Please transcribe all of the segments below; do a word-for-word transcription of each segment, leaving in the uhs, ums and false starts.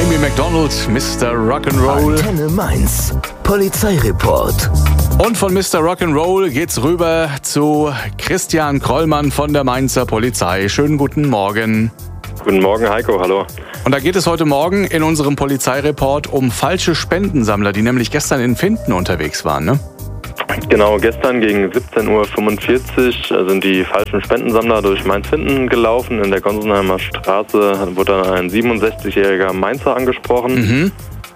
Amy Macdonald, Mister Rock'n'Roll. Antenne Mainz, Polizeireport. Und von Mister Rock'n'Roll geht's rüber zu Christian Krollmann von der Mainzer Polizei. Schönen guten Morgen. Guten Morgen, Heiko, hallo. Und da geht es heute Morgen in unserem Polizeireport um falsche Spendensammler, die nämlich gestern in Pfinden unterwegs waren, ne? Genau, gestern gegen siebzehn Uhr fünfundvierzig sind die falschen Spendensammler durch Mainz-Pfinden gelaufen. In der Gonsenheimer Straße wurde dann ein siebenundsechzigjähriger Mainzer angesprochen. Mhm.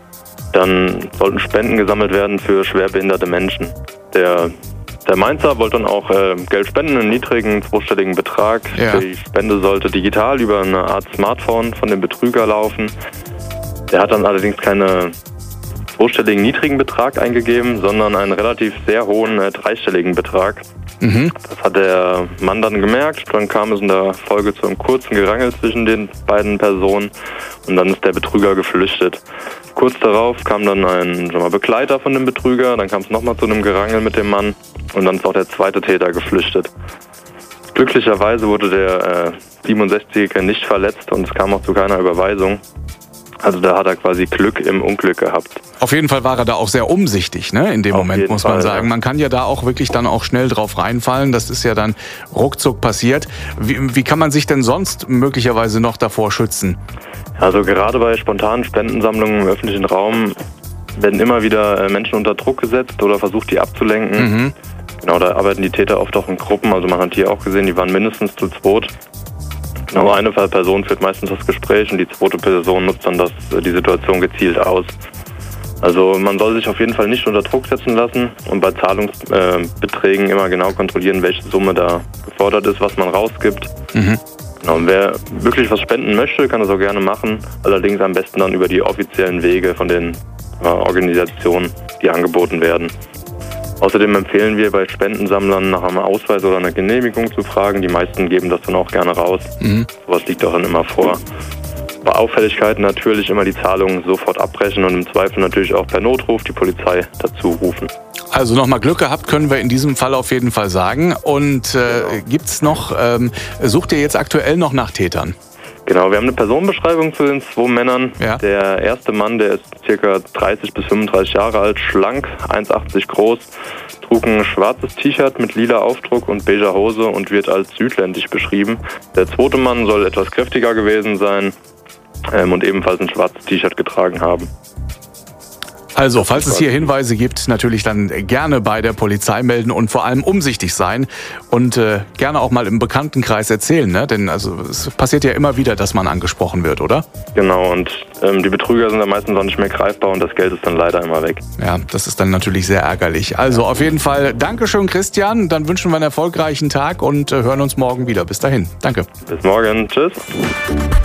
Dann sollten Spenden gesammelt werden für schwerbehinderte Menschen. Der, der Mainzer wollte dann auch äh, Geld spenden, einen niedrigen, zweistelligen Betrag. Ja. Die Spende sollte digital über eine Art Smartphone von dem Betrüger laufen. Der hat dann allerdings keine zweistelligen niedrigen Betrag eingegeben, sondern einen relativ sehr hohen äh, dreistelligen Betrag. Mhm. Das hat der Mann dann gemerkt. Dann kam es in der Folge zu einem kurzen Gerangel zwischen den beiden Personen und dann ist der Betrüger geflüchtet. Kurz darauf kam dann ein schon mal, Begleiter von dem Betrüger, dann kam es nochmal zu einem Gerangel mit dem Mann und dann ist auch der zweite Täter geflüchtet. Glücklicherweise wurde der äh, siebenundsechzigjährige nicht verletzt und es kam auch zu keiner Überweisung. Also da hat er quasi Glück im Unglück gehabt. Auf jeden Fall war er da auch sehr umsichtig, ne? In dem Auf Moment, jeden muss man Fall, sagen. ja. Man kann ja da auch wirklich dann auch schnell drauf reinfallen. Das ist ja dann ruckzuck passiert. Wie, wie kann man sich denn sonst möglicherweise noch davor schützen? Also gerade bei spontanen Spendensammlungen im öffentlichen Raum werden immer wieder Menschen unter Druck gesetzt oder versucht, die abzulenken. Mhm. Genau, da arbeiten die Täter oft auch in Gruppen. Also man hat hier auch gesehen, die waren mindestens zu zweit. Genau, eine Person führt meistens das Gespräch und die zweite Person nutzt dann das, die Situation gezielt aus. Also man soll sich auf jeden Fall nicht unter Druck setzen lassen und bei Zahlungsbeträgen äh, immer genau kontrollieren, welche Summe da gefordert ist, was man rausgibt. Mhm. Genau, und wer wirklich was spenden möchte, kann das auch gerne machen. Allerdings am besten dann über die offiziellen Wege von den äh, Organisationen, die angeboten werden. Außerdem empfehlen wir bei Spendensammlern nach einem Ausweis oder einer Genehmigung zu fragen. Die meisten geben das dann auch gerne raus. Mhm. Sowas liegt auch dann immer vor. Bei Auffälligkeiten natürlich immer die Zahlungen sofort abbrechen und im Zweifel natürlich auch per Notruf die Polizei dazu rufen. Also nochmal Glück gehabt, können wir in diesem Fall auf jeden Fall sagen. Und äh, Genau. gibt's noch, ähm, sucht ihr jetzt aktuell noch nach Tätern? Genau, wir haben eine Personenbeschreibung zu den zwei Männern. Ja. Der erste Mann, der ist ca. dreißig bis fünfunddreißig Jahre alt, schlank, eins Komma achtzig groß, trug ein schwarzes T-Shirt mit lila Aufdruck und beiger Hose und wird als südländisch beschrieben. Der zweite Mann soll etwas kräftiger gewesen sein ähm, und ebenfalls ein schwarzes T-Shirt getragen haben. Also, falls es hier Hinweise gibt, natürlich dann gerne bei der Polizei melden und vor allem umsichtig sein und äh, gerne auch mal im Bekanntenkreis erzählen, ne? Denn also es passiert ja immer wieder, dass man angesprochen wird, oder? Genau, und ähm, die Betrüger sind dann meistens auch nicht mehr greifbar und das Geld ist dann leider immer weg. Ja, das ist dann natürlich sehr ärgerlich. Also auf jeden Fall Dankeschön, Christian. Dann wünschen wir einen erfolgreichen Tag und äh, hören uns morgen wieder. Bis dahin. Danke. Bis morgen. Tschüss.